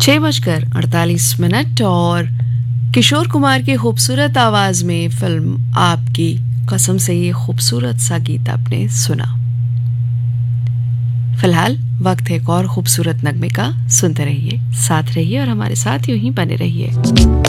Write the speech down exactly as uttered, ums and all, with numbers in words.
छह बजकर अड़तालीस मिनट और किशोर कुमार की खूबसूरत आवाज में फिल्म आपकी कसम से ये खूबसूरत सा गीत आपने सुना। फिलहाल वक्त है एक और खूबसूरत नगमे का। सुनते रहिए, साथ रहिए और हमारे साथ यूं ही बने रहिए।